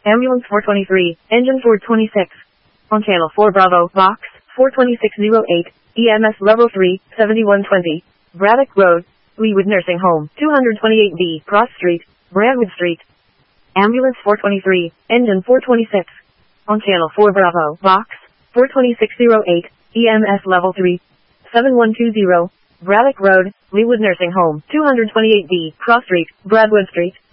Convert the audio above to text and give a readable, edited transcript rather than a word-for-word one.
Ambulance 423, Engine 426. On Channel 4 Bravo, Box 42608, EMS Level 3, 7120. Braddock Road, Leawood Nursing Home, 228B, Cross Street, Brantwood Street. Ambulance 423, Engine 426. On Channel 4 Bravo, Box 42608, EMS Level 3, 7120. Braddock Road, Leawood Nursing Home, 228B, Cross Street, Brantwood Street.